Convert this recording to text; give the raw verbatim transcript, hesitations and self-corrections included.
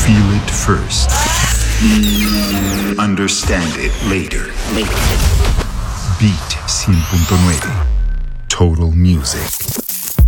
Feel it first. Understand it later. Beat cien punto nueve. Total Music.